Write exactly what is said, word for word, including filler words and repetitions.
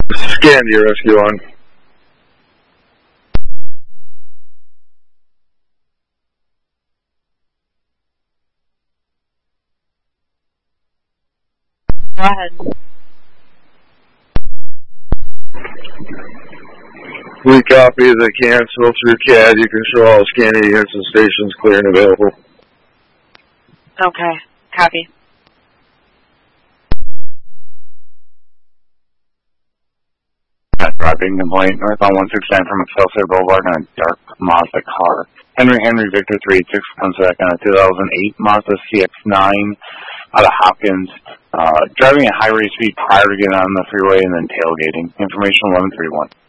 Scandia Rescue on. Go ahead. We copy the cancel through C A D. You can show all Scandia units and stations clear and available. Okay, copy. Driving complaint north on one six nine from Excelsior Boulevard on a dark Mazda car. Henry Henry Victor three eight six comes back on a two thousand eight Mazda C X nine out of Hopkins. Uh, driving at high rate speed prior to getting on the freeway and then tailgating. Information eleven three one.